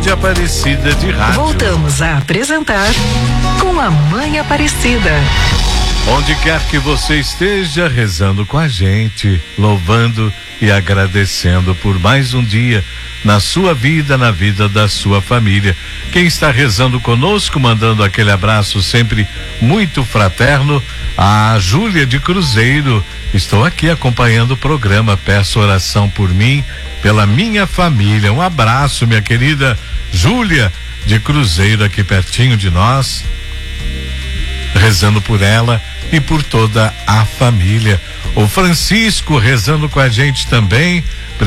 Rede Aparecida de Rádio. Voltamos a apresentar Com a Mãe Aparecida. Onde quer que você esteja, rezando com a gente, louvando e agradecendo por mais um dia na sua vida, na vida da sua família. Quem está rezando conosco, mandando aquele abraço sempre muito fraterno, a Júlia de Cruzeiro. Estou aqui acompanhando o programa, peço oração por mim, pela minha família. Um abraço, minha querida Júlia de Cruzeiro, aqui pertinho de nós, rezando por ela e por toda a família. O Francisco rezando com a gente também,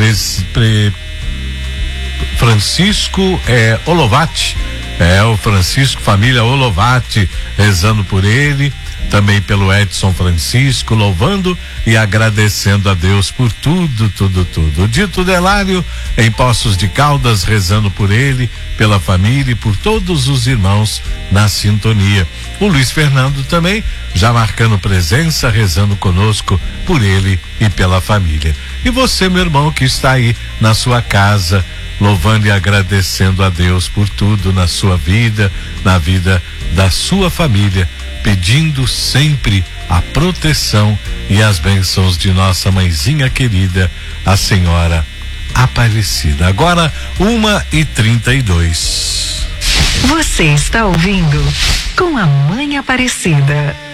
Francisco Olovati, o Francisco, família Olovati, rezando por ele, também pelo Edson Francisco, louvando e agradecendo a Deus por tudo. O Dito Delário em Poços de Caldas, rezando por ele, pela família e por todos os irmãos na sintonia. O Luiz Fernando também já marcando presença, rezando conosco por ele e pela família. E você, meu irmão, que está aí na sua casa, louvando e agradecendo a Deus por tudo na sua vida, na vida da sua família, pedindo sempre a proteção e as bênçãos de nossa mãezinha querida, a Senhora Aparecida. Agora 1h32. Você está ouvindo Com a Mãe Aparecida.